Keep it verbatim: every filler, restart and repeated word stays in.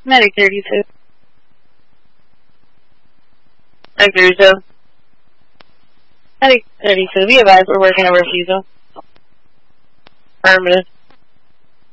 Medic thirty-two. Medic thirty-two. Medic thirty-two, be advised we're working a refusal. Affirmative.